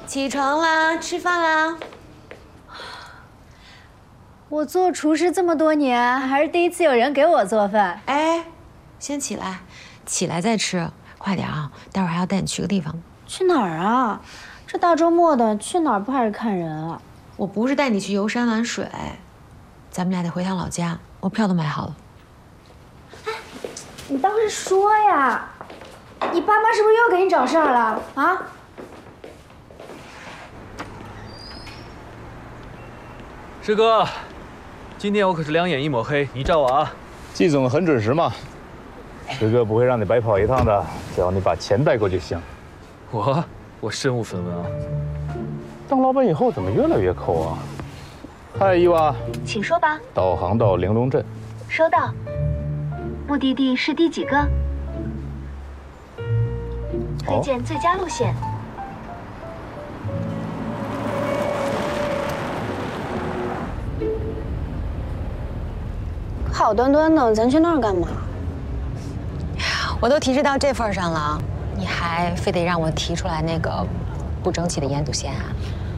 起床啦，吃饭啦！ 我做厨师这么多年，还是第一次有人给我做饭。 哎，先起来，起来再吃，快点啊！待会儿还要带你去个地方。 去哪儿啊？这大周末的，去哪儿不还是看人啊？ 我不是带你去游山玩水，咱们俩得回趟老家，我票都买好了。 哎，你倒是说呀！你爸妈是不是又给你找事儿了啊？ 师哥，今天我可是两眼一抹黑，你照我啊！ 季总很准时嘛，师哥不会让你白跑一趟的，只要你把钱带过就行。 我身无分文啊。 当老板以后怎么越来越抠啊？嗨，伊娃， 请说吧。 导航到玲珑镇。 收到。目的地是第几个？推荐最佳路线。 好端端的，咱去那儿干嘛？ 我都提示到这份上了，你还非得让我提出来那个不争气的腌笃鲜啊？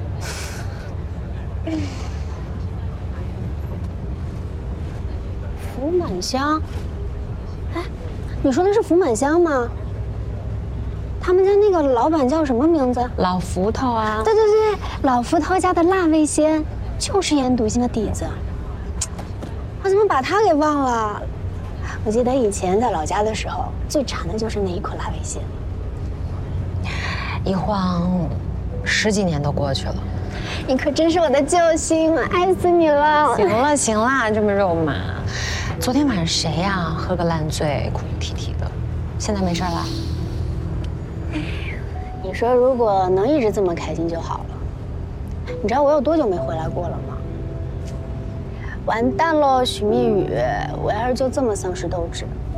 福满香？哎，你说的是福满香吗？他们家那个老板叫什么名字？ 老福头啊！ 对对对，老福头家的辣味鲜就是腌笃鲜的底子。我怎么把它给忘了？我记得以前在老家的时候，最馋的就是那一口辣味鲜。 一晃10几年都过去了， 你可真是我的救星，我爱死你了！ 行了行了，这么肉麻。昨天晚上谁呀？喝个烂醉，哭哭啼啼的，现在没事了？ 你说如果能一直这么开心就好了。你知道我有多久没回来过了吗？完蛋喽，许蜜雨！我要是就这么丧失斗志，